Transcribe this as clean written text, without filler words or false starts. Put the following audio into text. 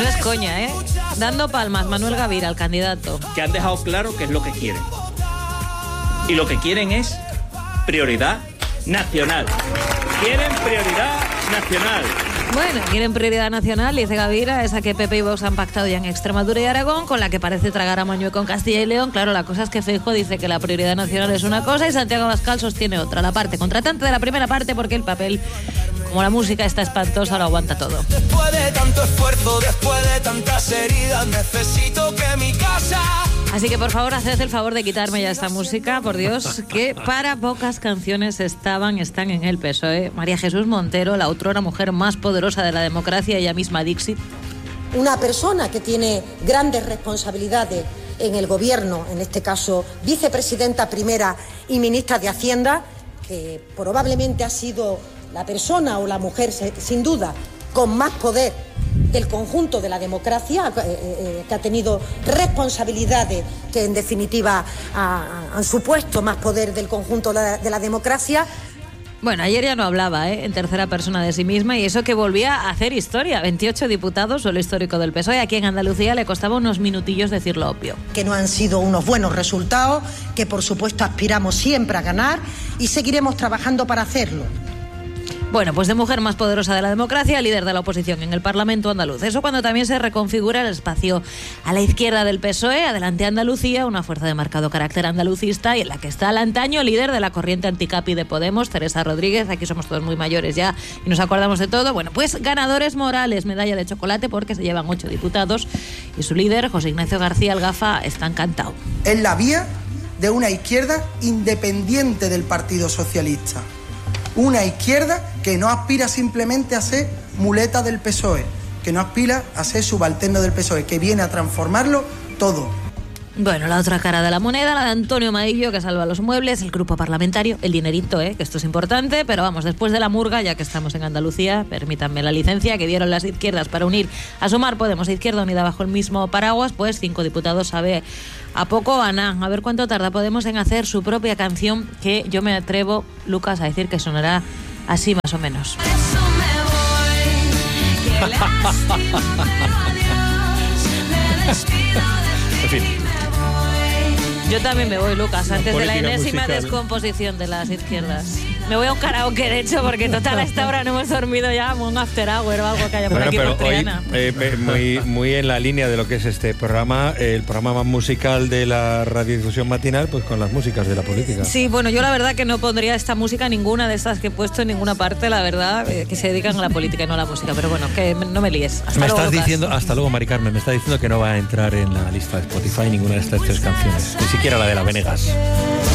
No es coña, ¿eh? Dando palmas, Manuel Gavira, el candidato. Que han dejado claro qué es lo que quieren. Y lo que quieren es prioridad nacional. Quieren prioridad nacional. Bueno, quieren prioridad nacional, dice Gavira, esa que PP y Vox han pactado ya en Extremadura y Aragón, con la que parece tragar a Mañueco en Castilla y León. Claro, la cosa es que Feijóo dice que la prioridad nacional es una cosa y Santiago Abascal sostiene otra. La parte contratante de la primera parte, porque el papel, como la música está espantosa, lo aguanta todo. Después de tanto esfuerzo, después de tantas heridas, necesito que mi casa... Así que por favor, haced el favor de quitarme ya esta música, por Dios, que para pocas canciones están en el PSOE. María Jesús Montero, la otrora mujer más poderosa de la democracia, ella misma Dixit. Una persona que tiene grandes responsabilidades en el gobierno, en este caso vicepresidenta primera y ministra de Hacienda, que probablemente ha sido la persona o la mujer, sin duda, con más poder del conjunto de la democracia, que ha tenido responsabilidades que en definitiva han supuesto más poder del conjunto de la democracia. Bueno, ayer ya no hablaba, en tercera persona de sí misma, y eso que volvía a hacer historia. 28 diputados, suelo histórico del PSOE. Aquí en Andalucía le costaba unos minutillos decir lo obvio. Que no han sido unos buenos resultados, que por supuesto aspiramos siempre a ganar y seguiremos trabajando para hacerlo. Bueno, pues de mujer más poderosa de la democracia, líder de la oposición en el Parlamento andaluz. Eso cuando también se reconfigura el espacio a la izquierda del PSOE, Adelante Andalucía, una fuerza de marcado carácter andalucista y en la que está el antaño líder de la corriente anticapi de Podemos, Teresa Rodríguez. Aquí somos todos muy mayores ya y nos acordamos de todo. Bueno, pues ganadores morales, medalla de chocolate porque se llevan 8 diputados y su líder, José Ignacio García Algafa, está encantado. Es la vía de una izquierda independiente del Partido Socialista. Una izquierda que no aspira simplemente a ser muleta del PSOE, que no aspira a ser subalterno del PSOE, que viene a transformarlo todo. Bueno, la otra cara de la moneda, la de Antonio Maillo, que salva los muebles, el grupo parlamentario, el dinerito, que esto es importante, pero vamos, después de la murga, ya que estamos en Andalucía, permítanme la licencia que dieron las izquierdas para unir a Sumar Podemos e Izquierda Unida bajo el mismo paraguas, pues 5 diputados sabe a poco a nada. A ver cuánto tarda Podemos en hacer su propia canción, que yo me atrevo, Lucas, a decir que sonará así más o menos. En fin. Yo también me voy, Lucas, antes de la enésima musical. descomposición de las izquierdas. Me voy a un karaoke, de hecho, porque total a esta hora no hemos dormido ya, un after hour o algo que haya por aquí por Triana. Muy en la línea de lo que es este programa, el programa más musical de la radiodifusión matinal, pues con las músicas de la política. Sí, bueno, yo la verdad que no pondría esta música, ninguna de estas que he puesto en ninguna parte, la verdad, que se dedican a la política y no a la música. Pero bueno, que no me líes. Hasta Me luego, estás Lucas. diciendo, hasta luego, Mari Carmen, me está diciendo que no va a entrar en la lista de Spotify ninguna de estas 3 canciones, ni siquiera la de la Venegas.